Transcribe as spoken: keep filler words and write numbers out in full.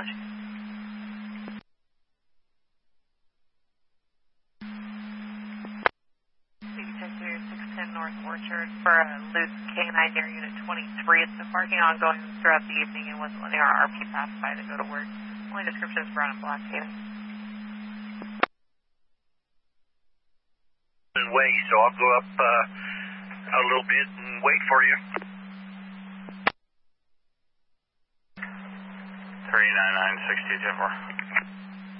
Acknowledge. Detective six ten North Orchard for a loose K nine near Unit twenty-three. It's been parking ongoing throughout the evening and wasn't letting our R P pass by to go to work. Only description is brown and black painting. Way, so I'll go up uh, a little bit and wait for you. three nine nine six two two four.